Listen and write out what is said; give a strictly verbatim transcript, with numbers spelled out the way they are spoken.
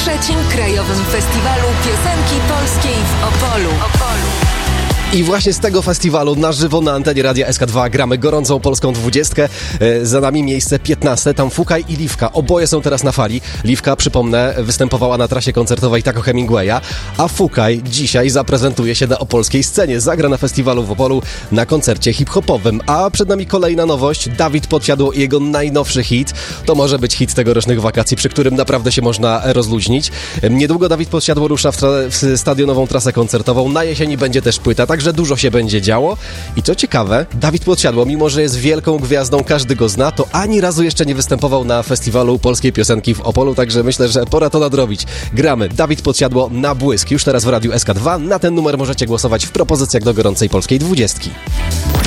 trzecim Krajowym Festiwalu Piosenki Polskiej w Opolu. Opolu. I właśnie z tego festiwalu na żywo na antenie Radia S K dwa gramy gorącą polską dwudziestkę. E, za nami miejsce piętnaste, tam Fukaj i Liwka. Oboje są teraz na fali. Liwka, przypomnę, występowała na trasie koncertowej Taco Hemingwaya, a Fukaj dzisiaj zaprezentuje się na opolskiej scenie. Zagra na festiwalu w Opolu na koncercie hip-hopowym. A przed nami kolejna nowość. Dawid Podsiadło i jego najnowszy hit. To może być hit tegorocznych wakacji, przy którym naprawdę się można rozluźnić. Niedługo Dawid Podsiadło rusza w, tra- w stadionową trasę koncertową. Na jesieni będzie też płyta, także że dużo się będzie działo. I co ciekawe, Dawid Podsiadło, mimo że jest wielką gwiazdą, każdy go zna, to ani razu jeszcze nie występował na festiwalu polskiej piosenki w Opolu, także myślę, że pora to nadrobić. Gramy Dawid Podsiadło na błysk. Już teraz w Radiu S K dwa. Na ten numer możecie głosować w propozycjach do gorącej polskiej dwudziestki.